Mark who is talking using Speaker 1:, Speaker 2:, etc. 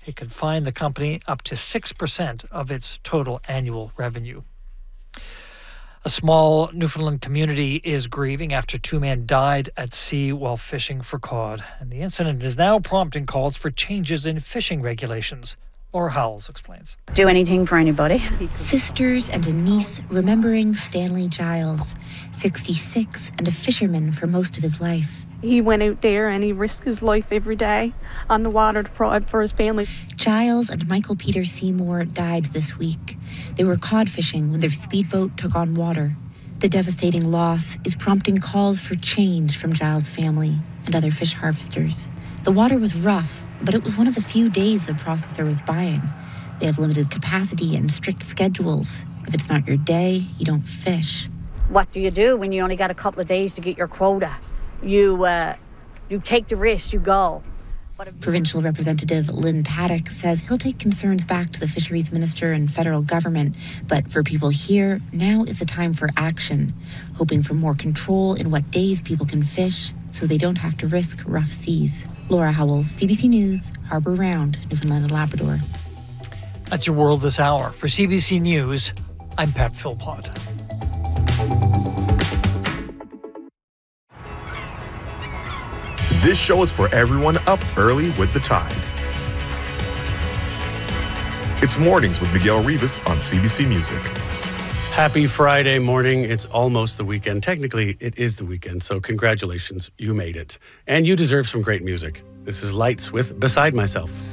Speaker 1: It could fine the company up to 6% of its total annual revenue. A small Newfoundland community is grieving after 2 men died at sea while fishing for cod. And the incident is now prompting calls for changes in fishing regulations. Laura Howells explains.
Speaker 2: Do anything for anybody.
Speaker 3: Sisters and a niece remembering Stanley Giles, 66 and a fisherman for most of his life.
Speaker 4: He went out there and he risked his life every day on the water to provide for his family.
Speaker 3: Giles and Michael Peter Seymour died this week. They were cod fishing when their speedboat took on water. The devastating loss is prompting calls for change from Giles' family and other fish harvesters. The water was rough, but it was one of the few days the processor was buying. They have limited capacity and strict schedules. If it's not your day, you don't fish.
Speaker 2: What do you do when you only got a couple of days to get your quota? You take the risk, you go.
Speaker 3: Provincial Representative Lynn Paddock says he'll take concerns back to the Fisheries Minister and federal government, but for people here, now is a time for action, hoping for more control in what days people can fish so they don't have to risk rough seas. Laura Howells, CBC News, Harbour Round, Newfoundland and Labrador.
Speaker 1: That's your world this hour. For CBC News, I'm Pat Philpott.
Speaker 5: This show is for everyone up early with the tide. It's Mornings with Miguel Rivas on CBC Music.
Speaker 6: Happy Friday morning. It's almost the weekend. Technically, it is the weekend, so congratulations. You made it. And you deserve some great music. This is Lights with Beside Myself.